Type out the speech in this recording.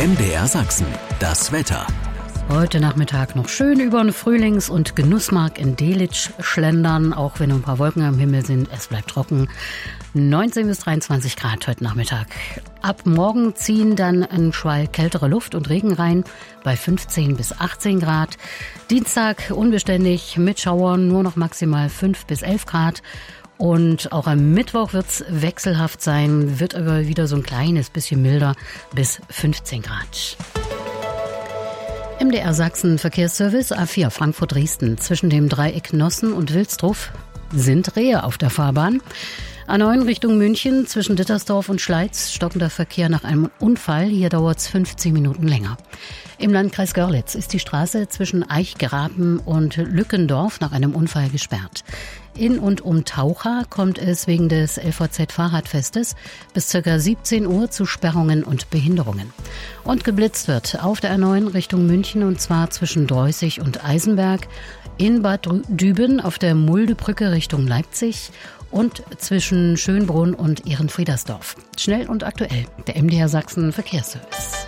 MDR Sachsen, das Wetter. Heute Nachmittag noch schön über den Frühlings- und Genussmarkt in Delitzsch schlendern, auch wenn ein paar Wolken am Himmel sind. Es bleibt trocken. 19 bis 23 Grad heute Nachmittag. Ab morgen ziehen dann ein Schwall kältere Luft und Regen rein bei 15 bis 18 Grad. Dienstag unbeständig mit Schauern, nur noch maximal 5 bis 11 Grad. Und auch am Mittwoch wird's wechselhaft sein, wird aber wieder so ein kleines bisschen milder bis 15 Grad. MDR Sachsen Verkehrsservice A4 Frankfurt-Dresden. Zwischen dem Dreieck Nossen und Wilsdruff sind Rehe auf der Fahrbahn. A9 Richtung München zwischen Dittersdorf und Schleiz stockender Verkehr nach einem Unfall. Hier dauert's 15 Minuten länger. Im Landkreis Görlitz ist die Straße zwischen Eichgraben und Lückendorf nach einem Unfall gesperrt. In und um Taucha kommt es wegen des LVZ-Fahrradfestes bis ca. 17 Uhr zu Sperrungen und Behinderungen. Und geblitzt wird auf der A9 Richtung München und zwar zwischen Dreußig und Eisenberg, in Bad Düben auf der Muldebrücke Richtung Leipzig und zwischen Schönbrunn und Ehrenfriedersdorf. Schnell und aktuell, der MDR Sachsen Verkehrsservice.